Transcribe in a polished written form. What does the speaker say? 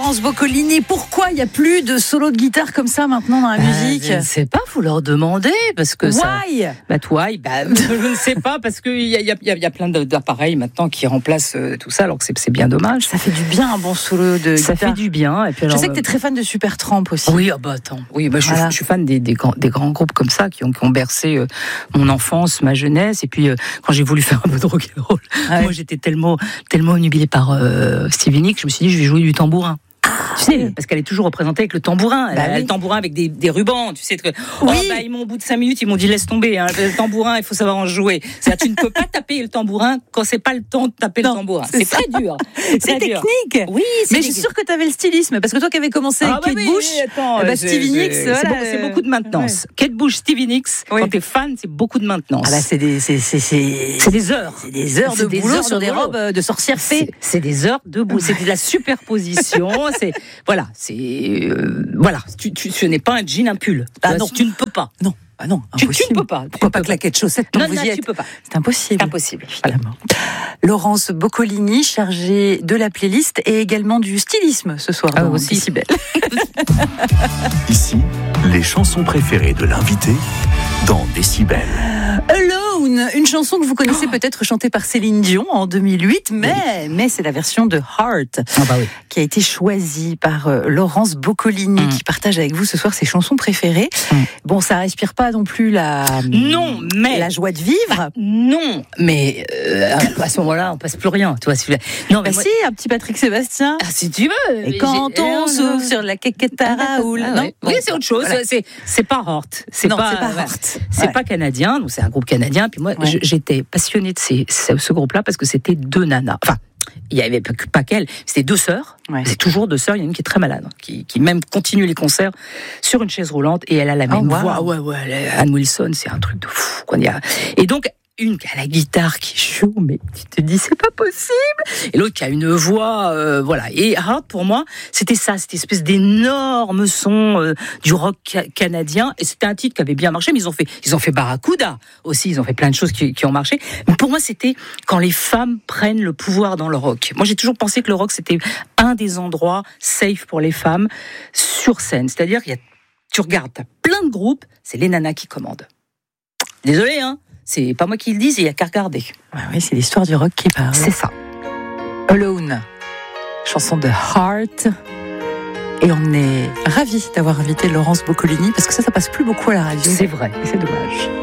Laurence Boccolini, pourquoi il n'y a plus de solo de guitare comme ça maintenant dans la musique? Je ne sais pas, vous leur demandez parce que Why? Je ne sais pas parce qu'il y a plein d'appareils maintenant qui remplacent tout ça, alors que c'est bien dommage. Ça fait du bien un bon solo de guitare. Ça fait du bien. Et puis alors, je sais que tu es très fan de Supertramp aussi. Oui, attends. Oui, voilà. Je suis fan des grands groupes comme ça qui ont bercé mon enfance, ma jeunesse. Et puis quand j'ai voulu faire un peu de rock'n'roll, moi j'étais tellement obnubilée par Stevie Nicks, je me suis dit je vais jouer du tambourin. Tu sais, parce qu'elle est toujours représentée avec le tambourin. Elle a le tambourin avec des rubans. Tu sais que au bout de 5 minutes, ils m'ont dit laisse tomber. Le tambourin, il faut savoir en jouer. C'est-à-dire, tu ne peux pas taper le tambourin quand c'est pas le temps de taper le tambourin. C'est très dur. C'est technique. Oui, mais je suis sûre que tu avais le stylisme parce que toi qui avais commencé avec Kate Bush, Stevie Nicks, c'est beaucoup de maintenance. Kate Bush, Stevie Nicks, quand t'es fan, c'est beaucoup de maintenance. C'est des heures. C'est des heures de boulot sur des robes de sorcières fées. C'est des heures de boulot. C'est de la superposition. Ce n'est pas un jean, un pull. Non. Tu ne peux pas. Non. Non, tu ne peux pas. Pourquoi pas claquer de chaussettes tant que vous y êtes? Tu peux pas. C'est impossible. C'est impossible. Évidemment. Laurence Boccolini, chargée de la playlist et également du stylisme ce soir dans Décibel. Ici, les chansons préférées de l'invité dans Décibel. Alone, une chanson que vous connaissez peut-être chantée par Céline Dion en 2008, mais c'est la version de Heart qui a été choisie par Laurence Boccolini qui partage avec vous ce soir ses chansons préférées. Bon, ça respire pas non plus la joie de vivre. Non, mais à ce moment-là, on passe plus rien. Toi, si, un petit Patrick Sébastien. Si tu veux. Et quand on souffle sur la quéquette à Raoul. Oui, c'est autre chose. Voilà. C'est pas Heart. C'est pas Heart. C'est pas canadien, donc c'est un groupe canadien. Puis moi, j'étais passionnée de ce groupe-là parce que c'était 2 nanas. Enfin, il n'y avait pas qu'elle, c'était 2 sœurs. C'est toujours 2 sœurs. Il y en a une qui est très malade, qui même continue les concerts sur une chaise roulante et elle a la même voix. Ann Wilson, c'est un truc de fou. Et donc, une qui a la guitare qui joue, mais tu te dis c'est pas possible. Et l'autre qui a une voix, Et Heart pour moi, c'était ça, cette espèce d'énorme son du rock canadien. Et c'était un titre qui avait bien marché, mais ils ont fait Barracuda aussi. Ils ont fait plein de choses qui ont marché. Mais pour moi, c'était quand les femmes prennent le pouvoir dans le rock. Moi, j'ai toujours pensé que le rock c'était un des endroits safe pour les femmes sur scène. C'est-à-dire tu regardes, t'as plein de groupes, c'est les nanas qui commandent. Désolé, hein. C'est pas moi qui le dis, il n'y a qu'à regarder. Oui, c'est l'histoire du rock qui parle. C'est ça. Alone, chanson de Heart. Et on est ravis d'avoir invité Laurence Boccolini, parce que ça passe plus beaucoup à la radio. C'est vrai. Et c'est dommage.